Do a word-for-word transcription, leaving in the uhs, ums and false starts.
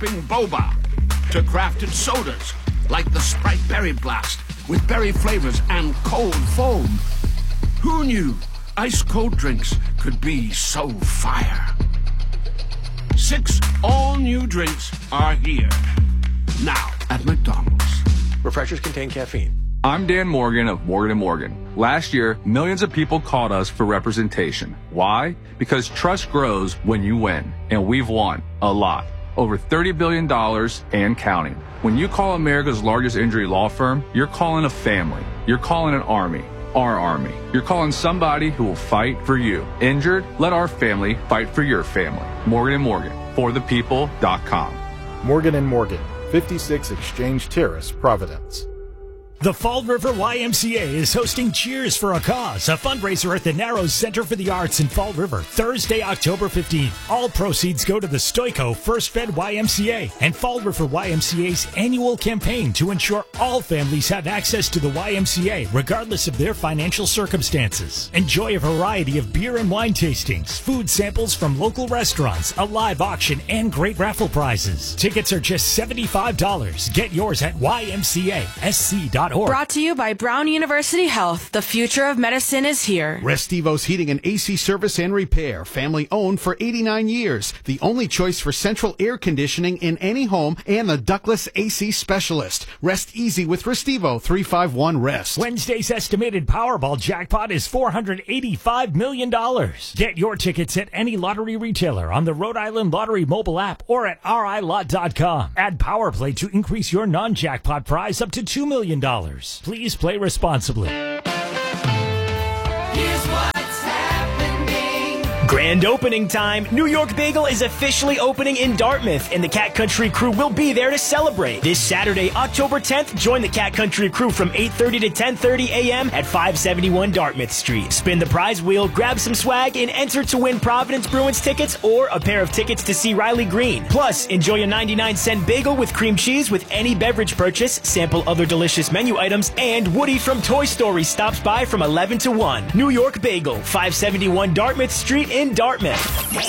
sipping boba to crafted sodas like the Sprite Berry Blast with berry flavors and cold foam. Who knew ice-cold drinks could be so fire? Six all-new drinks are here. Now at McDonald's. Refreshers contain caffeine. I'm Dan Morgan of Morgan and Morgan. Last year, millions of people called us for representation. Why? Because trust grows when you win, and we've won a lot. Over thirty billion dollars and counting. When you call America's largest injury law firm, you're calling a family. You're calling an army. Our army. You're calling somebody who will fight for you. Injured? Let our family fight for your family. Morgan and Morgan. For the people dot com. Morgan and Morgan, fifty-six Exchange Terrace, Providence. The Fall River Y M C A is hosting Cheers for a Cause, a fundraiser at the Narrows Center for the Arts in Fall River, Thursday, October fifteenth. All proceeds go to the Stoico First Fed Y M C A and Fall River Y M C A's annual campaign to ensure all families have access to the Y M C A, regardless of their financial circumstances. Enjoy a variety of beer and wine tastings, food samples from local restaurants, a live auction, and great raffle prizes. Tickets are just seventy-five dollars. Get yours at Y M C A S C dot org. Brought to you by Brown University Health. The future of medicine is here. Restivos Heating and A C Service and Repair. Family owned for eighty-nine years. The only choice for central air conditioning in any home and the ductless A C specialist. Rest easy with Restivo. three five one rest. Wednesday's estimated Powerball jackpot is four hundred eighty-five million dollars. Get your tickets at any lottery retailer on the Rhode Island Lottery mobile app or at R I lot dot com. Add PowerPlay to increase your non-jackpot prize up to two million dollars. Please play responsibly. Here's what's happening. Grand opening time. New York Bagel is officially opening in Dartmouth, and the Cat Country crew will be there to celebrate. This Saturday, October tenth, join the Cat Country crew from eight thirty to ten thirty a.m. at five seventy-one Dartmouth Street. Spin the prize wheel, grab some swag, and enter to win Providence Bruins tickets or a pair of tickets to see Riley Green. Plus, enjoy a ninety-nine cent bagel with cream cheese with any beverage purchase, sample other delicious menu items, and Woody from Toy Story stops by from eleven to one. New York Bagel, five seventy-one Dartmouth Street in Dartmouth.